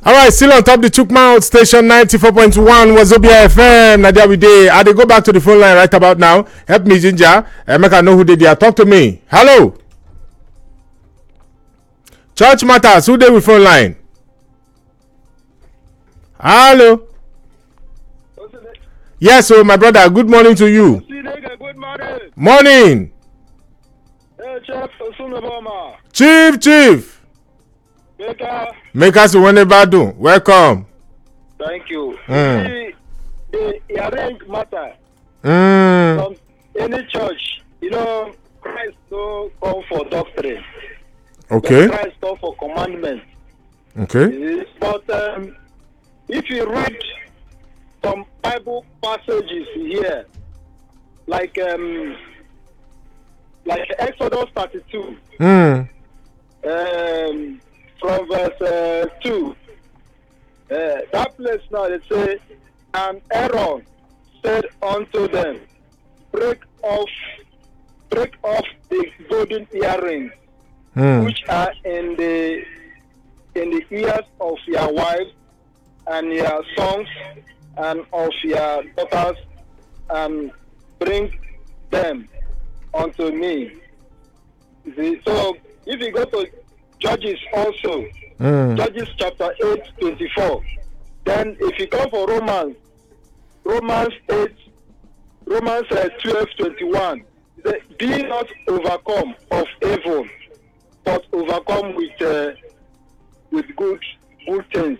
All right, still on top the Chukmouth station 94.1 Wazobia FM. Nadia we day. I dey go back to the phone line right about now. Help me, Ginger. Make I know who they are. Talk to me. Hello. Church Matters. Who they with phone line? Hello. Yes, so my brother. Good morning to you. Good morning. Morning. Chief. Make us one badu. Welcome. Thank you. The arranged matter from any church, Christ don't come for doctrine. Okay. But Christ come for commandment. Okay. But if you read some Bible passages here, like Exodus 32, from verse 2, that place now they say, and Aaron said unto them, break off the golden earrings which are in the ears of your wives and your sons and of your daughters, and bring them unto me. So if you go to Judges also, Judges chapter 8:24. Then if you come for Romans 12:21, be not overcome of evil, but overcome with good things.